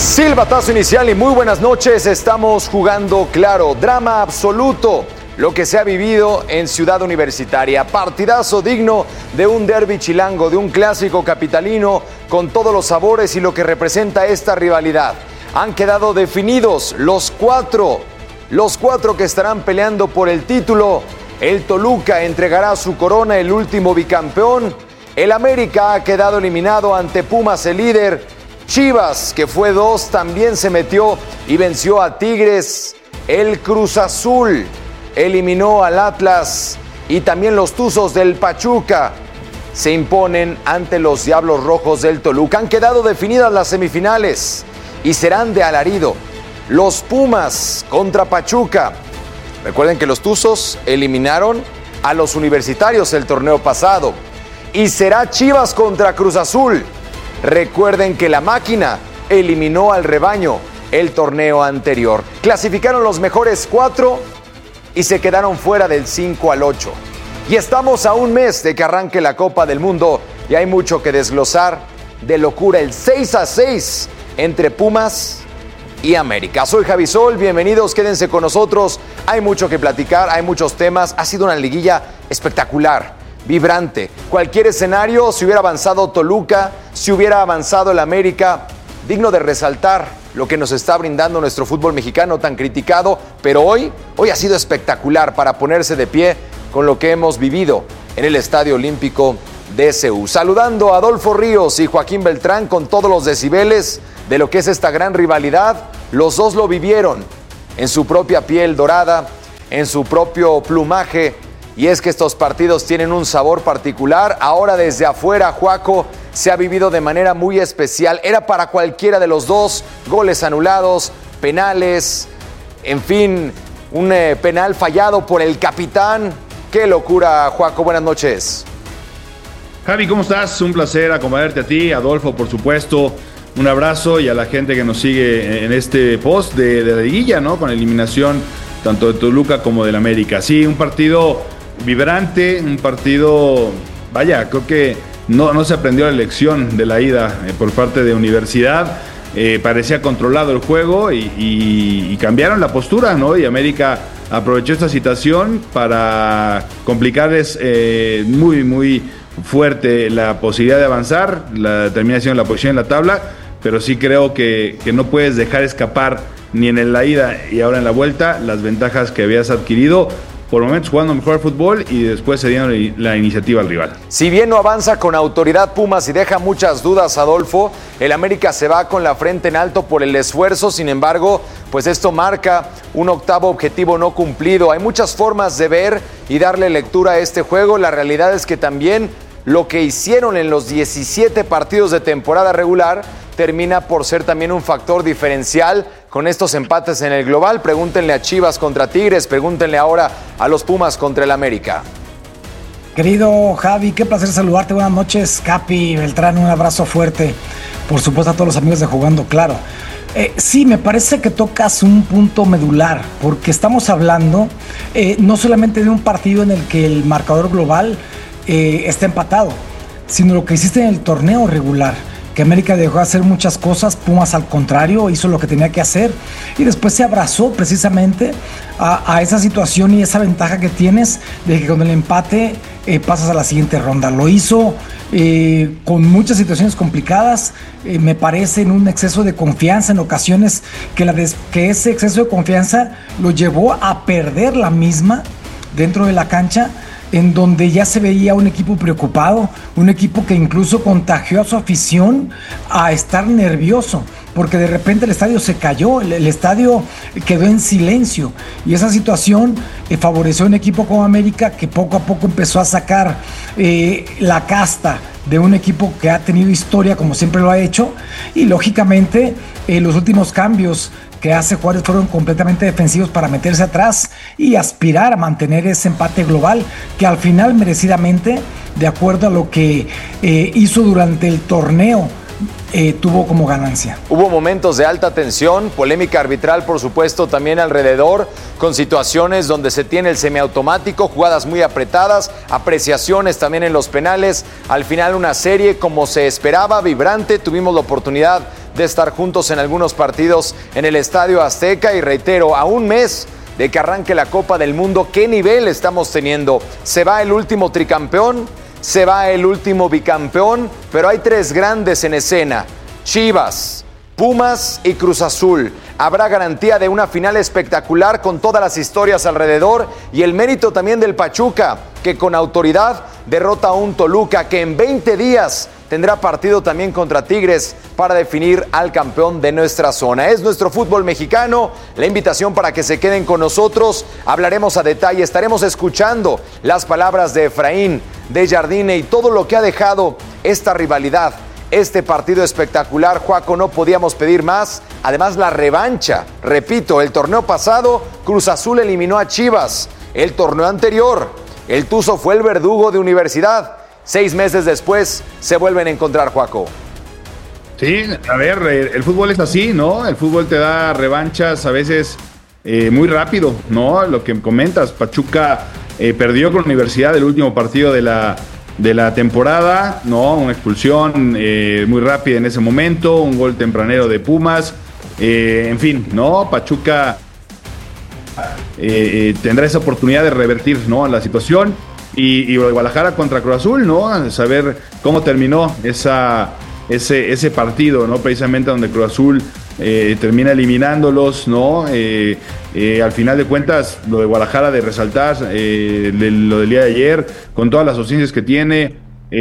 Silbatazo inicial y muy buenas noches. Estamos jugando claro, drama absoluto, lo que se ha vivido en Ciudad Universitaria. Partidazo digno de un derbi chilango, de un clásico capitalino, con todos los sabores y lo que representa esta rivalidad. Han quedado definidos los cuatro que estarán peleando por el título. El Toluca entregará su corona, el último bicampeón. El América ha quedado eliminado ante Pumas, el líder. Chivas, que fue 2, también se metió y venció a Tigres. El Cruz Azul eliminó al Atlas y también los Tuzos del Pachuca se imponen ante los Diablos Rojos del Toluca. Han quedado definidas las semifinales y serán de alarido. Los Pumas contra Pachuca. Recuerden que los Tuzos eliminaron a los Universitarios el torneo pasado. Y será Chivas contra Cruz Azul. Recuerden que la máquina eliminó al rebaño el torneo anterior. Clasificaron los mejores 4 y se quedaron fuera del 5 al 8. Y estamos a un mes de que arranque la Copa del Mundo y hay mucho que desglosar. De locura el 6-6 entre Pumas y América. Soy Javi Sol, bienvenidos, quédense con nosotros. Hay mucho que platicar, hay muchos temas. Ha sido una liguilla espectacular, vibrante. Cualquier escenario, si hubiera avanzado Toluca, si hubiera avanzado el América, digno de resaltar lo que nos está brindando nuestro fútbol mexicano tan criticado, pero hoy ha sido espectacular para ponerse de pie con lo que hemos vivido en el Estadio Olímpico de Seúl. Saludando a Adolfo Ríos y Joaquín Beltrán con todos los decibeles de lo que es esta gran rivalidad. Los dos lo vivieron en su propia piel dorada, en su propio plumaje. Y es que estos partidos tienen un sabor particular. Ahora desde afuera, Joaco, se ha vivido de manera muy especial. Era para cualquiera de los dos, goles anulados, penales, en fin, un penal fallado por el capitán. ¡Qué locura, Joaco! Buenas noches. Javi, ¿cómo estás? Un placer acompañarte a ti, Adolfo, por supuesto. Un abrazo y a la gente que nos sigue en este post de la liguilla, ¿no? Con eliminación tanto de Toluca como del América. Sí, un partido vibrante, un partido, vaya, creo que no se aprendió la lección de la ida por parte de Universidad. Parecía controlado el juego y cambiaron la postura, ¿no? Y América aprovechó esta situación para complicarles muy fuerte la posibilidad de avanzar, la determinación de la posición en la tabla, pero sí creo que no puedes dejar escapar ni en la ida y ahora en la vuelta las ventajas que habías adquirido, por momentos jugando mejor al fútbol y después cediendo la iniciativa al rival. Si bien no avanza con autoridad Pumas y deja muchas dudas, Adolfo, el América se va con la frente en alto por el esfuerzo. Sin embargo, pues esto marca un octavo objetivo no cumplido. Hay muchas formas de ver y darle lectura a este juego. La realidad es que también lo que hicieron en los 17 partidos de temporada regular termina por ser también un factor diferencial con estos empates en el global. Pregúntenle a Chivas contra Tigres, pregúntenle ahora a los Pumas contra el América. Querido Javi, qué placer saludarte. Buenas noches, Capi, Beltrán, un abrazo fuerte. Por supuesto a todos los amigos de Jugando Claro. Sí, me parece que tocas un punto medular, porque estamos hablando no solamente de un partido en el que el marcador global está empatado, sino lo que hiciste en el torneo regular, que América dejó de hacer muchas cosas, Pumas al contrario hizo lo que tenía que hacer y después se abrazó precisamente a esa situación y esa ventaja que tienes de que con el empate pasas a la siguiente ronda. Lo hizo con muchas situaciones complicadas, me parece en un exceso de confianza en ocasiones que ese exceso de confianza lo llevó a perder la misma dentro de la cancha, en donde ya se veía un equipo preocupado, un equipo que incluso contagió a su afición a estar nervioso, porque de repente el estadio se cayó, el estadio quedó en silencio, y esa situación favoreció a un equipo como América, que poco a poco empezó a sacar la casta de un equipo que ha tenido historia como siempre lo ha hecho, y lógicamente los últimos cambios que hace Juárez fueron completamente defensivos para meterse atrás y aspirar a mantener ese empate global que al final merecidamente, de acuerdo a lo que hizo durante el torneo, tuvo como ganancia. Hubo momentos de alta tensión, polémica arbitral por supuesto también alrededor, con situaciones donde se tiene el semiautomático, jugadas muy apretadas, apreciaciones también en los penales. Al final una serie como se esperaba, vibrante. Tuvimos la oportunidad de estar juntos en algunos partidos en el Estadio Azteca y reitero, a un mes de que arranque la Copa del Mundo, ¿qué nivel estamos teniendo? Se va el último tricampeón, se va el último bicampeón, pero hay 3 grandes en escena: Chivas, Pumas y Cruz Azul. Habrá garantía de una final espectacular con todas las historias alrededor y el mérito también del Pachuca, que con autoridad derrota a un Toluca que en 20 días tendrá partido también contra Tigres para definir al campeón de nuestra zona. Es nuestro fútbol mexicano, la invitación para que se queden con nosotros. Hablaremos a detalle, estaremos escuchando las palabras de Efraín, de Jardine y todo lo que ha dejado esta rivalidad. Este partido espectacular, Juaco, no podíamos pedir más. Además, la revancha. Repito, el torneo pasado, Cruz Azul eliminó a Chivas. El torneo anterior, el Tuzo fue el verdugo de Universidad. 6 meses después, se vuelven a encontrar, Juaco. Sí, a ver, el fútbol es así, ¿no? El fútbol te da revanchas a veces muy rápido, ¿no? Lo que comentas, Pachuca perdió con Universidad el último partido de la temporada, ¿no? Una expulsión muy rápida en ese momento, un gol tempranero de Pumas, en fin, ¿no? Pachuca tendrá esa oportunidad de revertir, ¿no?, la situación, y Guadalajara contra Cruz Azul, ¿no? Saber cómo terminó ese partido, ¿no? Precisamente donde Cruz Azul termina eliminándolos, ¿no? Al final de cuentas, lo de Guadalajara de resaltar, lo del día de ayer, con todas las ausencias que tiene,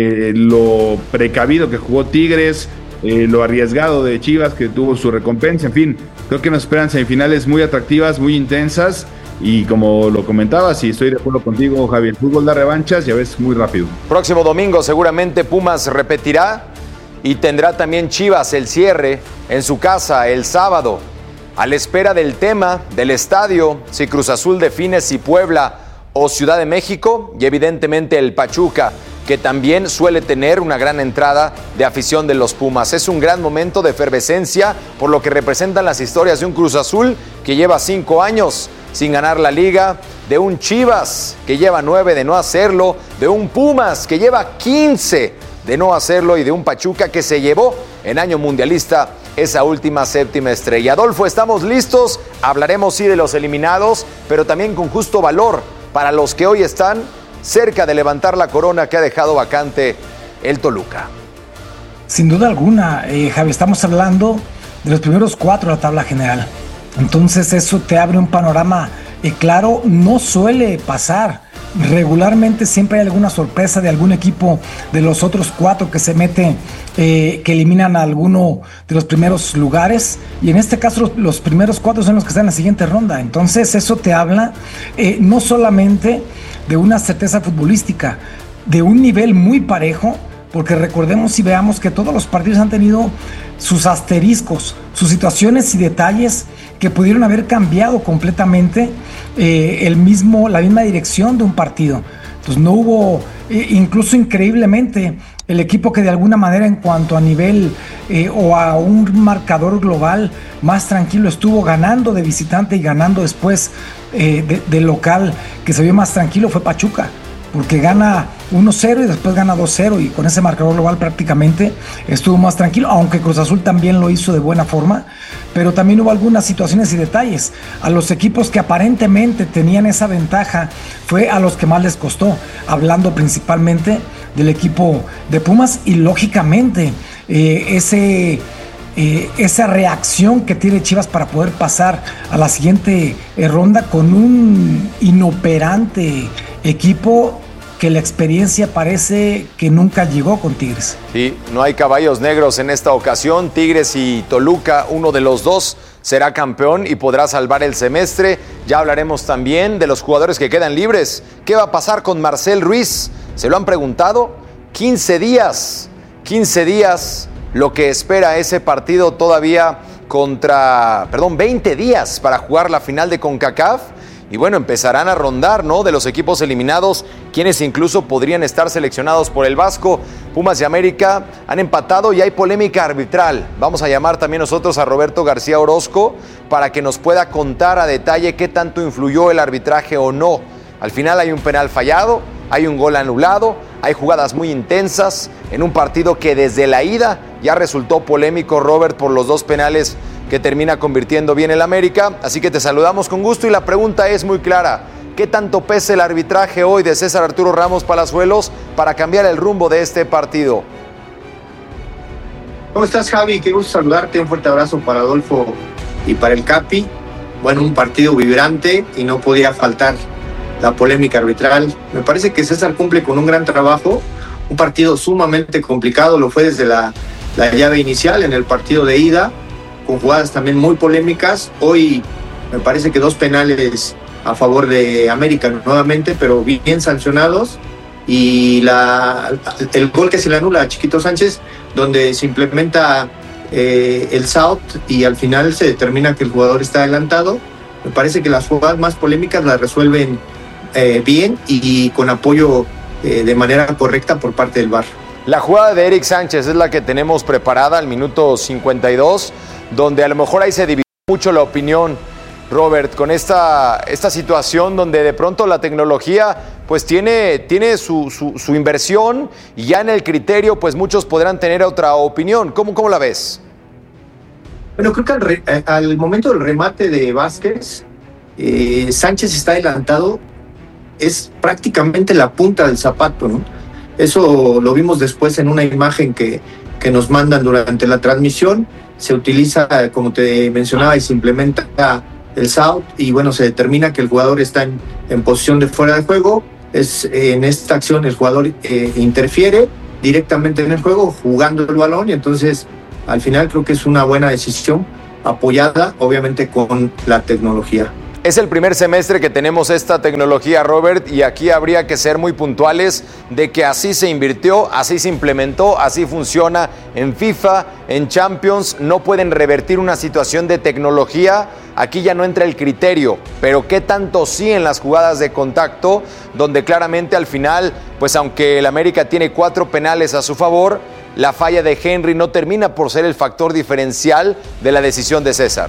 lo precavido que jugó Tigres, lo arriesgado de Chivas que tuvo su recompensa, en fin, creo que nos esperan semifinales muy atractivas, muy intensas, y como lo comentabas, y estoy de acuerdo contigo, Javi, el fútbol da revanchas y a veces muy rápido. Próximo domingo seguramente Pumas repetirá y tendrá también Chivas el cierre en su casa el sábado, a la espera del tema del estadio, si Cruz Azul define si Puebla o Ciudad de México, y evidentemente el Pachuca, que también suele tener una gran entrada de afición de los Pumas. Es un gran momento de efervescencia por lo que representan las historias de un Cruz Azul que lleva 5 años sin ganar la liga, de un Chivas que lleva 9 de no hacerlo, de un Pumas que lleva 15 de no hacerlo y de un Pachuca que se llevó en año mundialista esa última 7ª estrella. Adolfo, estamos listos, hablaremos sí de los eliminados, pero también con justo valor para los que hoy están cerca de levantar la corona que ha dejado vacante el Toluca. Sin duda alguna, Javi, estamos hablando de los primeros 4 de la tabla general. Entonces eso te abre un panorama claro, no suele pasar. Regularmente siempre hay alguna sorpresa de algún equipo de los otros 4 que se mete, que eliminan a alguno de los primeros lugares, y en este caso los primeros 4 son los que están en la siguiente ronda. Entonces eso te habla no solamente de una certeza futbolística, de un nivel muy parejo, porque recordemos y veamos que todos los partidos han tenido sus asteriscos, sus situaciones y detalles que pudieron haber cambiado completamente la misma dirección de un partido. Entonces no hubo, incluso increíblemente, el equipo que de alguna manera en cuanto a nivel o a un marcador global más tranquilo estuvo ganando de visitante y ganando después de local, que se vio más tranquilo, fue Pachuca, porque gana 1-0 y después gana 2-0, y con ese marcador global prácticamente estuvo más tranquilo, aunque Cruz Azul también lo hizo de buena forma, pero también hubo algunas situaciones y detalles. A los equipos que aparentemente tenían esa ventaja fue a los que más les costó, hablando principalmente del equipo de Pumas, y lógicamente esa reacción que tiene Chivas para poder pasar a la siguiente ronda con un inoperante equipo que la experiencia parece que nunca llegó con Tigres. Sí, no hay caballos negros en esta ocasión. Tigres y Toluca, uno de los dos será campeón y podrá salvar el semestre. Ya hablaremos también de los jugadores que quedan libres. ¿Qué va a pasar con Marcel Ruiz? ¿Se lo han preguntado? 15 días, lo que espera ese partido todavía 20 días para jugar la final de CONCACAF. Y bueno, empezarán a rondar, ¿no?, de los equipos eliminados, quienes incluso podrían estar seleccionados por el Vasco. Pumas y América han empatado y hay polémica arbitral. Vamos a llamar también nosotros a Roberto García Orozco para que nos pueda contar a detalle qué tanto influyó el arbitraje o no. Al final hay un penal fallado, hay un gol anulado, hay jugadas muy intensas en un partido que desde la ida Ya resultó polémico, Robert, por los 2 penales que termina convirtiendo bien el América. Así que te saludamos con gusto y la pregunta es muy clara. ¿Qué tanto pesa el arbitraje hoy de César Arturo Ramos Palazuelos para cambiar el rumbo de este partido? ¿Cómo estás, Javi? Qué gusto saludarte. Un fuerte abrazo para Adolfo y para el Capi. Bueno, un partido vibrante y no podía faltar la polémica arbitral. Me parece que César cumple con un gran trabajo. Un partido sumamente complicado, lo fue desde la llave inicial en el partido de ida, con jugadas también muy polémicas. Hoy me parece que 2 penales a favor de América nuevamente, pero bien sancionados. Y el gol que se le anula a Chiquito Sánchez, donde se implementa el SAUT y al final se determina que el jugador está adelantado. Me parece que las jugadas más polémicas las resuelven bien y con apoyo de manera correcta por parte del VAR. La jugada de Eric Sánchez es la que tenemos preparada al minuto 52, donde a lo mejor ahí se dividió mucho la opinión, Robert, con esta situación donde de pronto la tecnología pues tiene su inversión y ya en el criterio pues muchos podrán tener otra opinión. ¿Cómo la ves? Bueno, creo que al momento del remate de Vázquez, Sánchez está adelantado, es prácticamente la punta del zapato, ¿no? Eso lo vimos después en una imagen que nos mandan durante la transmisión. Se utiliza, como te mencionaba, y se implementa el SAUT y bueno, se determina que el jugador está en posición de fuera de juego. En esta acción el jugador interfiere directamente en el juego jugando el balón y entonces al final creo que es una buena decisión apoyada obviamente con la tecnología. Es el primer semestre que tenemos esta tecnología, Robert, y aquí habría que ser muy puntuales de que así se invirtió, así se implementó, así funciona en FIFA, en Champions. No pueden revertir una situación de tecnología. Aquí ya no entra el criterio, pero qué tanto sí en las jugadas de contacto, donde claramente al final, pues aunque el América tiene 4 penales a su favor, la falla de Henry no termina por ser el factor diferencial de la decisión de César.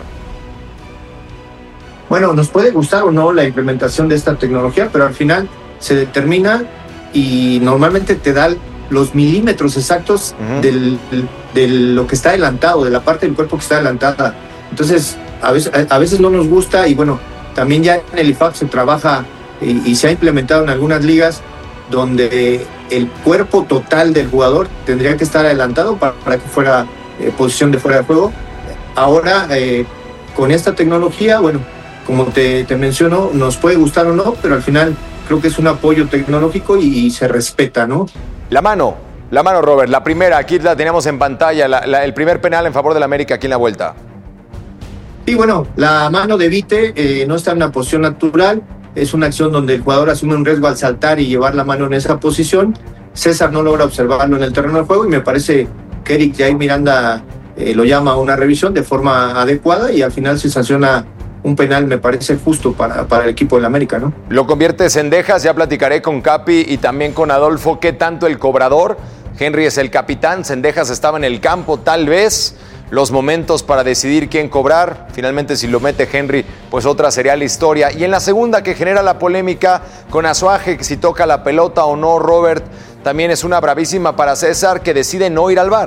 Bueno, nos puede gustar o no la implementación de esta tecnología, pero al final se determina y normalmente te da los milímetros exactos de lo que está adelantado, de la parte del cuerpo que está adelantada. Entonces, a veces no nos gusta y bueno, también ya en el IFAB se trabaja y se ha implementado en algunas ligas donde el cuerpo total del jugador tendría que estar adelantado para que fuera posición de fuera de juego. Ahora, con esta tecnología, bueno, como te menciono, nos puede gustar o no, pero al final creo que es un apoyo tecnológico y se respeta, ¿no? La mano, Robert, la primera, aquí la teníamos en pantalla, el primer penal en favor del América aquí en la vuelta. Sí, bueno, la mano de Vite no está en una posición natural, es una acción donde el jugador asume un riesgo al saltar y llevar la mano en esa posición. César no logra observarlo en el terreno de juego y me parece que Eric Jair Miranda lo llama a una revisión de forma adecuada y al final se sanciona un penal, me parece justo para el equipo del América, ¿no? Lo convierte Cendejas, ya platicaré con Capi y también con Adolfo qué tanto el cobrador. Henry es el capitán, Cendejas estaba en el campo, tal vez los momentos para decidir quién cobrar. Finalmente, si lo mete Henry, pues otra sería la historia. Y en la segunda, que genera la polémica con Azuaje, si toca la pelota o no, Robert, también es una bravísima para César, que decide no ir al VAR.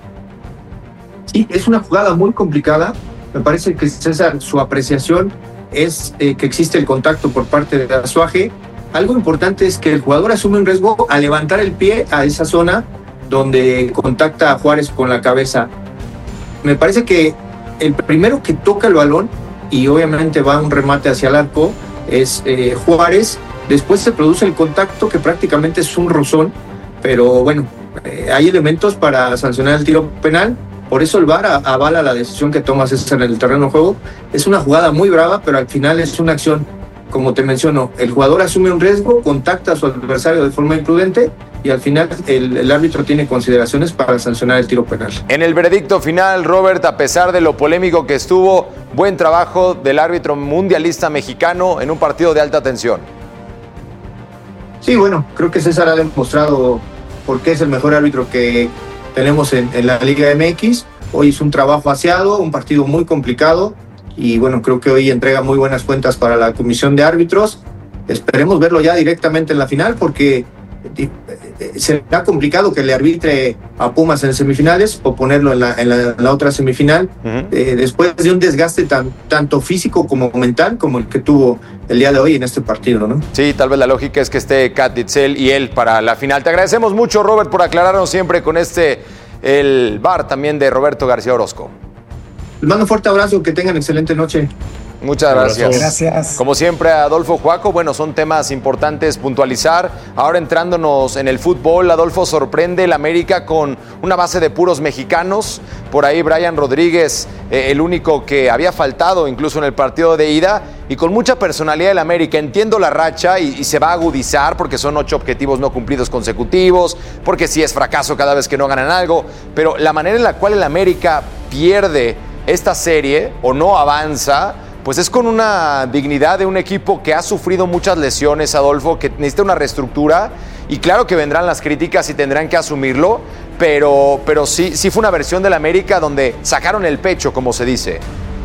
Sí, es una jugada muy complicada. Me parece que César, su apreciación es que existe el contacto por parte de Azuaje. Algo importante es que el jugador asume un riesgo al levantar el pie a esa zona donde contacta a Juárez con la cabeza. Me parece que el primero que toca el balón y obviamente va un remate hacia el arco es Juárez. Después se produce el contacto que prácticamente es un rozón, pero bueno, hay elementos para sancionar el tiro penal. Por eso el VAR avala la decisión que toma César en el terreno de juego. Es una jugada muy brava, pero al final es una acción, como te menciono, el jugador asume un riesgo, contacta a su adversario de forma imprudente y al final el árbitro tiene consideraciones para sancionar el tiro penal. En el veredicto final, Robert, a pesar de lo polémico que estuvo, buen trabajo del árbitro mundialista mexicano en un partido de alta tensión. Sí, bueno, creo que César ha demostrado por qué es el mejor árbitro que tenemos en la Liga MX. Hoy es un trabajo aseado, un partido muy complicado y bueno, creo que hoy entrega muy buenas cuentas para la comisión de árbitros. Esperemos verlo ya directamente en la final porque será complicado que le arbitre a Pumas en semifinales o ponerlo en la otra semifinal, después de un desgaste tanto físico como mental como el que tuvo el día de hoy en este partido, ¿no? Sí, tal vez la lógica es que esté Kat Itzel y él para la final. Te agradecemos mucho, Robert, por aclararnos siempre con el VAR también de Roberto García Orozco. Les mando un fuerte abrazo, que tengan excelente noche. Muchas gracias. Gracias. Como siempre, Adolfo, Juaco, bueno, son temas importantes puntualizar. Ahora entrándonos en el fútbol, Adolfo, sorprende el América con una base de puros mexicanos. Por ahí Brian Rodríguez, el único que había faltado incluso en el partido de ida, y con mucha personalidad del América. Entiendo la racha y se va a agudizar porque son 8 objetivos no cumplidos consecutivos, porque sí es fracaso cada vez que no ganan algo, pero la manera en la cual el América pierde esta serie o no avanza, pues es con una dignidad de un equipo que ha sufrido muchas lesiones, Adolfo, que necesita una reestructura, y claro que vendrán las críticas y tendrán que asumirlo, pero sí fue una versión del América donde sacaron el pecho, como se dice.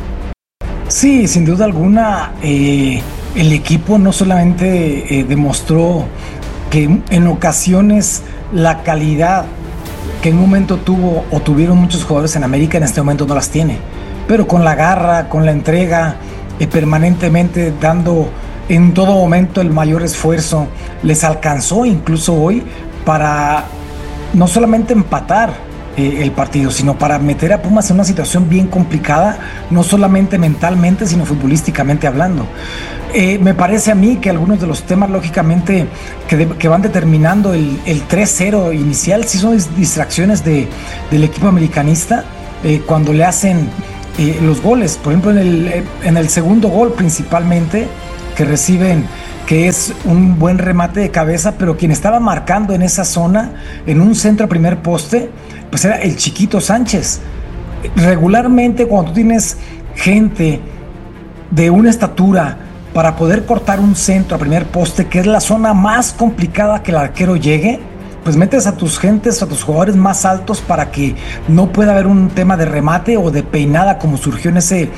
Sí, sin duda alguna, el equipo no solamente demostró que en ocasiones la calidad que en un momento tuvo o tuvieron muchos jugadores en América, en este momento no las tiene, pero con la garra, con la entrega, permanentemente dando en todo momento el mayor esfuerzo, les alcanzó incluso hoy para no solamente empatar el partido, sino para meter a Pumas en una situación bien complicada, no solamente mentalmente, sino futbolísticamente hablando. Me parece a mí que algunos de los temas, lógicamente, que van determinando el 3-0 inicial, sí son distracciones del equipo americanista, cuando le hacen los goles. Por ejemplo, en el segundo gol principalmente, que reciben, que es un buen remate de cabeza, pero quien estaba marcando en esa zona, en un centro a primer poste, pues era el Chiquito Sánchez. Regularmente, cuando tú tienes gente de una estatura para poder cortar un centro a primer poste, que es la zona más complicada que el arquero llegue, pues metes a tus gentes, a tus jugadores más altos para que no pueda haber un tema de remate o de peinada como surgió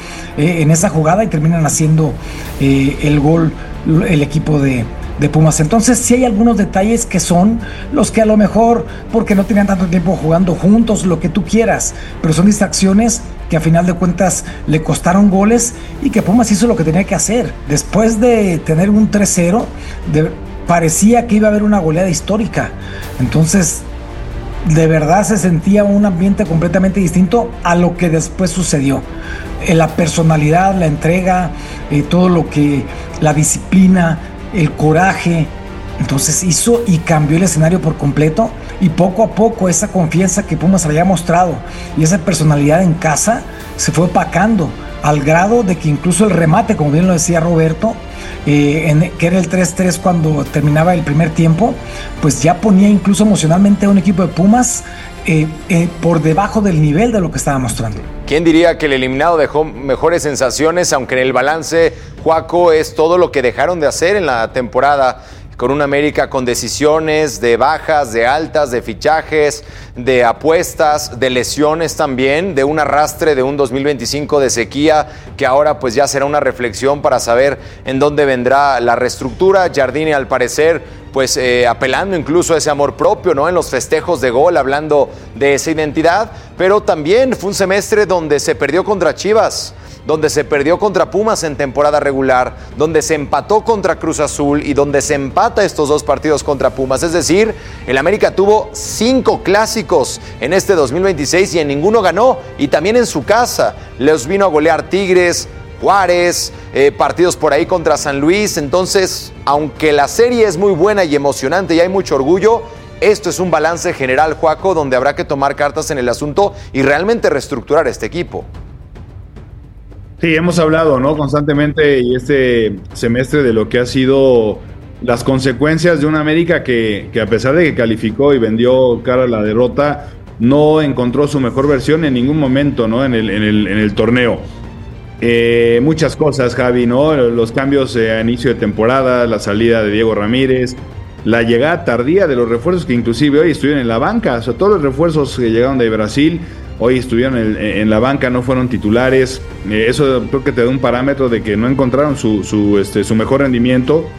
en esa jugada, y terminan haciendo el gol el equipo de Pumas. Entonces sí hay algunos detalles que son los que a lo mejor, porque no tenían tanto tiempo jugando juntos, lo que tú quieras, pero son distracciones que a final de cuentas le costaron goles, y que Pumas hizo lo que tenía que hacer. Después de tener un 3-0, parecía que iba a haber una goleada histórica. Entonces, de verdad se sentía un ambiente completamente distinto a lo que después sucedió. La personalidad, la entrega, todo lo que, la disciplina, el coraje, entonces hizo y cambió el escenario por completo, y poco a poco esa confianza que Pumas había mostrado y esa personalidad en casa se fue opacando, al grado de que incluso el remate, como bien lo decía Roberto, que era el 3-3 cuando terminaba el primer tiempo, pues ya ponía incluso emocionalmente a un equipo de Pumas por debajo del nivel de lo que estaba mostrando. ¿Quién diría que el eliminado dejó mejores sensaciones, aunque en el balance, Juaco, es todo lo que dejaron de hacer en la temporada, con un América con decisiones de bajas, de altas, de fichajes, de apuestas, de lesiones también, de un arrastre de un 2025 de sequía, que ahora pues ya será una reflexión para saber en dónde vendrá la reestructura? Jardine, al parecer, pues apelando incluso a ese amor propio, ¿no? En los festejos de gol, hablando de esa identidad, pero también fue un semestre donde se perdió contra Chivas, donde se perdió contra Pumas en temporada regular, donde se empató contra Cruz Azul y donde se empata estos 2 partidos contra Pumas. Es decir, el América tuvo 5 clásicos en este 2026 y en ninguno ganó, y también en su casa les vino a golear Tigres, Juárez, partidos por ahí contra San Luis. Entonces, aunque la serie es muy buena y emocionante y hay mucho orgullo, esto es un balance general, Juaco, donde habrá que tomar cartas en el asunto y realmente reestructurar este equipo. Sí, hemos hablado, ¿no?, constantemente, y este semestre, de lo que ha sido las consecuencias de una América que a pesar de que calificó y vendió cara a la derrota, no encontró su mejor versión en ningún momento, ¿no?, en el torneo. Muchas cosas, Javi, ¿no? Los cambios a inicio de temporada, la salida de Diego Ramírez, la llegada tardía de los refuerzos que inclusive hoy estuvieron en la banca. O sea, todos los refuerzos que llegaron de Brasil hoy estuvieron en la banca, no fueron titulares. Eso creo que te da un parámetro de que no encontraron su mejor rendimiento.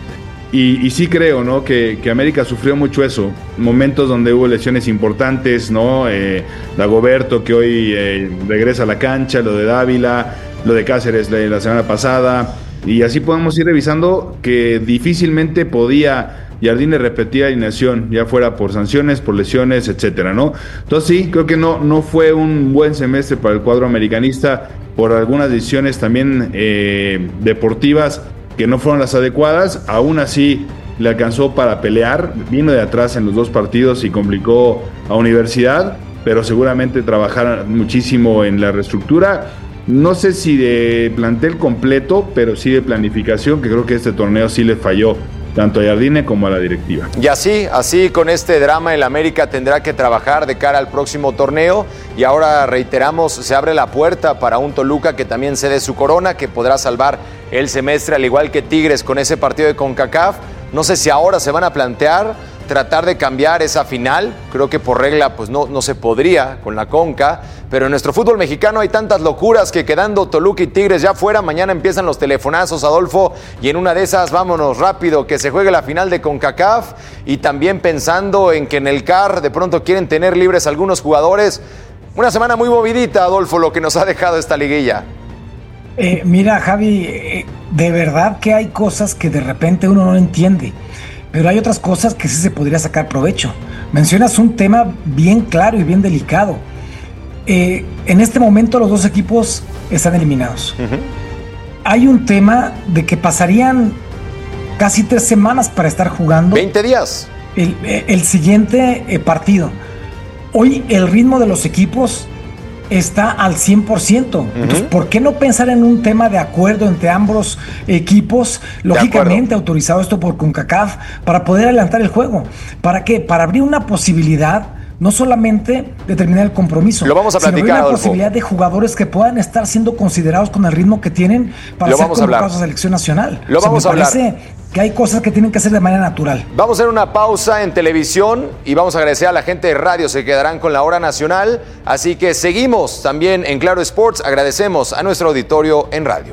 Y sí creo, ¿no? Que América sufrió mucho eso. Momentos donde hubo lesiones importantes, ¿no? Dagoberto, que hoy regresa a la cancha, lo de Dávila, lo de Cáceres la semana pasada. Y así podemos ir revisando que difícilmente podía Jardine repetir alineación, ya fuera por sanciones, por lesiones, etcétera, ¿no? Entonces sí, creo que no fue un buen semestre para el cuadro americanista por algunas decisiones también deportivas que no fueron las adecuadas. Aún así le alcanzó para pelear, vino de atrás en los 2 partidos y complicó a Universidad, pero seguramente trabajar muchísimo en la reestructura, no sé si de plantel completo, pero sí de planificación, que creo que este torneo sí le falló tanto a Jardine como a la directiva. Y así con este drama el América tendrá que trabajar de cara al próximo torneo, y ahora reiteramos, se abre la puerta para un Toluca que también cede su corona, que podrá salvar el semestre, al igual que Tigres con ese partido de CONCACAF. No sé si ahora se van a plantear tratar de cambiar esa final. Creo que por regla pues no se podría con la Conca, pero en nuestro fútbol mexicano hay tantas locuras que quedando Toluca y Tigres ya fuera, mañana empiezan los telefonazos, Adolfo, y en una de esas vámonos rápido, que se juegue la final de CONCACAF, y también pensando en que en el CAR de pronto quieren tener libres algunos jugadores. Una semana muy movidita, Adolfo, lo que nos ha dejado esta liguilla. Mira, Javi, de verdad que hay cosas que de repente uno no entiende, pero hay otras cosas que sí se podría sacar provecho. Mencionas un tema bien claro y bien delicado. En este momento los 2 equipos están eliminados. Hay un tema de que pasarían casi 3 semanas para estar jugando 20 días el siguiente partido. Hoy el ritmo de los equipos está al 100%. Entonces, ¿por qué no pensar en un tema de acuerdo entre ambos equipos? Lógicamente autorizado esto por CONCACAF para poder adelantar el juego. ¿Para qué? Para abrir una posibilidad, no solamente de terminar el compromiso, lo vamos a platicar, sino abrir una Adolfo, posibilidad de jugadores que puedan estar siendo considerados con el ritmo que tienen para ser convocados a selección nacional. Lo vamos a hablar. Que hay cosas que tienen que hacer de manera natural. Vamos a hacer una pausa en televisión y vamos a agradecer a la gente de radio, se quedarán con la hora nacional, así que seguimos también en Claro Sports. Agradecemos a nuestro auditorio en radio.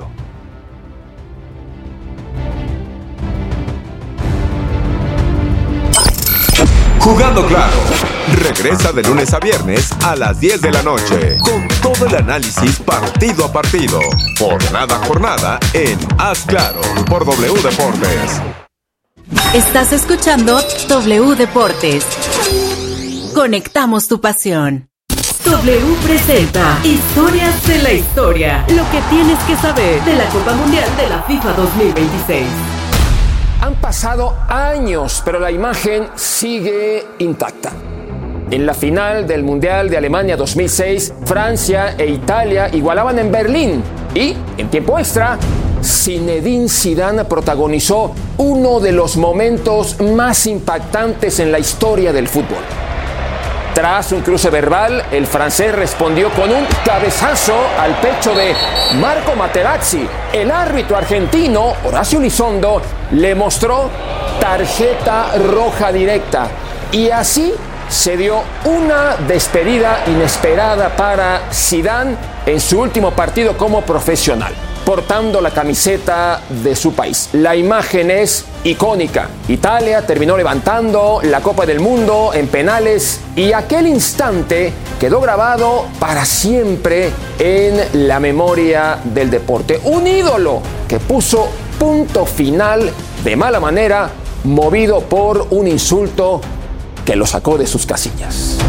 Jugando Claro. Regresa de lunes a viernes a las 10 de la noche con todo el análisis partido a partido, jornada a jornada en Haz Claro por W Deportes. Estás escuchando W Deportes. Conectamos tu pasión. W presenta Historias de la Historia. Lo que tienes que saber de la Copa Mundial de la FIFA 2026. Han pasado años, pero la imagen sigue intacta. En la final del Mundial de Alemania 2006, Francia e Italia igualaban en Berlín. Y, en tiempo extra, Zinedine Zidane protagonizó uno de los momentos más impactantes en la historia del fútbol. Tras un cruce verbal, el francés respondió con un cabezazo al pecho de Marco Materazzi. El árbitro argentino, Horacio Elizondo, le mostró tarjeta roja directa. Y así se dio una despedida inesperada para Zidane en su último partido como profesional, portando la camiseta de su país. La imagen es icónica. Italia terminó levantando la Copa del Mundo en penales y aquel instante quedó grabado para siempre en la memoria del deporte. Un ídolo que puso punto final de mala manera, movido por un insulto que lo sacó de sus casillas.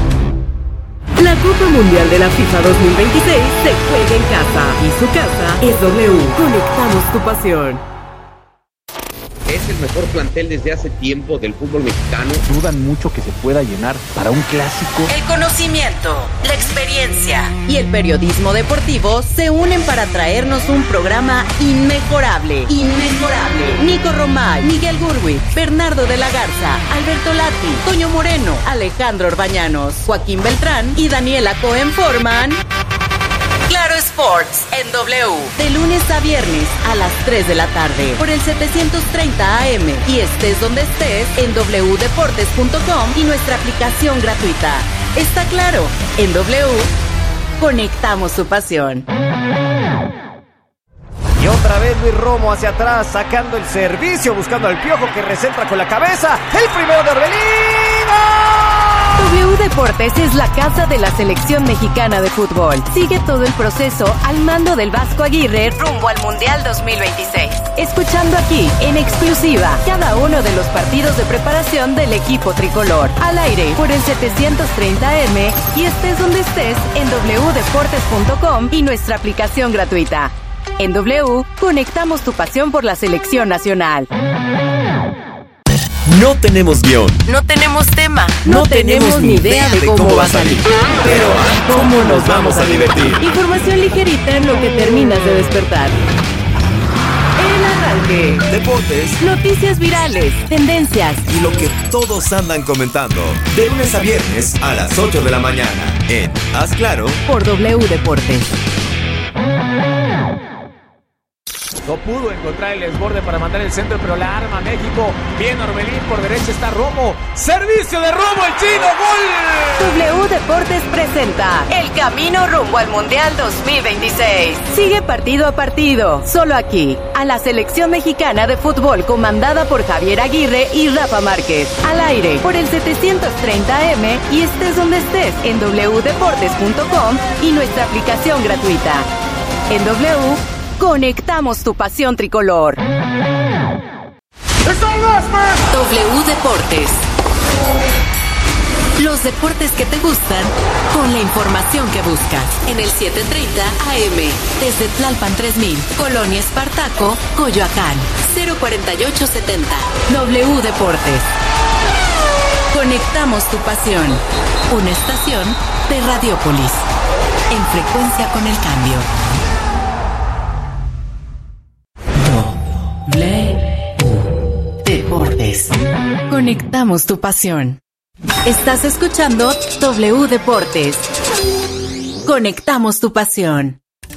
La Copa Mundial de la FIFA 2026 se juega en casa y su casa es W. Conectamos tu pasión. Es el mejor plantel desde hace tiempo del fútbol mexicano. Dudan mucho que se pueda llenar para un clásico. El conocimiento, la experiencia y el periodismo deportivo se unen para traernos un programa inmejorable. Nico Romay, Miguel Gurwitz, Bernardo de la Garza, Alberto Lati, Toño Moreno, Alejandro Orbañanos, Joaquín Beltrán y Daniela Cohen forman Claro Sports en W, de lunes a viernes a las 3 de la tarde por el 730 AM y estés donde estés en wdeportes.com y nuestra aplicación gratuita. Está claro, en W conectamos tu pasión. Y otra vez Luis Romo hacia atrás, sacando el servicio, buscando al Piojo que recentra con la cabeza. El primero de Orbelín. W Deportes es la casa de la selección mexicana de fútbol. Sigue todo el proceso al mando del Vasco Aguirre rumbo al Mundial 2026. Escuchando aquí, en exclusiva, cada uno de los partidos de preparación del equipo tricolor. Al aire, por el 730M y estés donde estés en wdeportes.com y nuestra aplicación gratuita. En W, conectamos tu pasión por la selección nacional. No tenemos guión. No tenemos tema. No tenemos ni idea de cómo va a salir. Pero, ¿cómo nos vamos a divertir? Información ligerita en lo que terminas de despertar. El arranque. Deportes. Noticias virales. Tendencias. Y lo que todos andan comentando. De lunes a viernes a las 8 de la mañana. En Haz Claro. Por W Deportes. No pudo encontrar el desborde para mandar el centro, pero la arma México. Bien Orbelín, por derecha está Romo. Servicio de Romo, el chino, gol. W Deportes presenta el camino rumbo al Mundial 2026. Sigue partido a partido, solo aquí, a la selección mexicana de fútbol comandada por Javier Aguirre y Rafa Márquez. Al aire, por el 730M y estés donde estés en wdeportes.com y nuestra aplicación gratuita. En W, conectamos tu pasión tricolor. W Deportes. Los deportes que te gustan con la información que buscas. En el 730 AM. Desde Tlalpan 3000. Colonia Espartaco, Coyoacán. 04870. W Deportes. Conectamos tu pasión. Una estación de Radiópolis. En frecuencia con el cambio. Deportes. Conectamos tu pasión. Estás escuchando W Deportes. Conectamos tu pasión.